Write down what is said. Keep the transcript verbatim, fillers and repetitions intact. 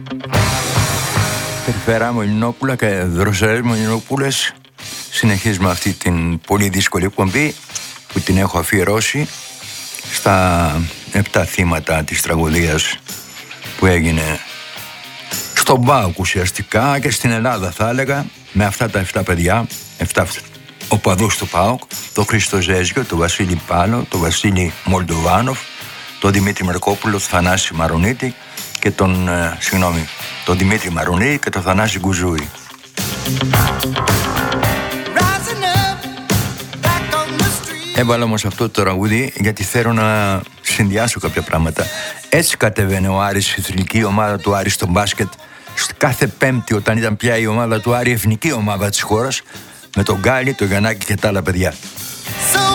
Περιφερά Μολυνόπουλα και Δροσερές Μολυνόπουλες. Συνεχίζουμε αυτή την πολύ δύσκολη εκπομπή που την έχω αφιερώσει στα επτά θύματα της τραγωδίας που έγινε στον ΠΑΟΚ ουσιαστικά και στην Ελλάδα, θα έλεγα, με αυτά τα επτά παιδιά, επτά οπαδούς του ΠΑΟΚ, τον Χρήστο Ζέζιο, τον Βασίλη Πάλο, τον Βασίλη Μολντοβάνοφ, τον Δημήτρη Μερκόπουλο, τον Θανάση Μαρονίτη και τον, ε, συγγνώμη, τον Δημήτρη Μαρονίτη και τον Θανάση Γκουζούη. Έβαλα όμως αυτό το τραγούδι γιατί θέλω να συνδυάσω κάποια πράγματα. Έτσι κατεβαίνει ο Άρης, η θρηλυκή ομάδα του Άρη στο μπάσκετ, κάθε Πέμπτη όταν ήταν πια η ομάδα του Άρη εθνική ομάδα της χώρας, με τον Γκάλι, τον Γιαννάκη και τα άλλα παιδιά.